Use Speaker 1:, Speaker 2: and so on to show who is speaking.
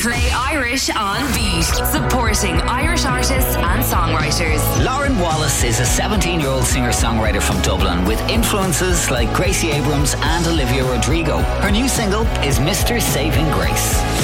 Speaker 1: Play Irish on Beat, supporting Irish artists and songwriters.
Speaker 2: Lauren Wallace is a 17-year-old singer-songwriter from Dublin with influences like Gracie Abrams and Olivia Rodrigo. Her new single is Mr. Saving Grace.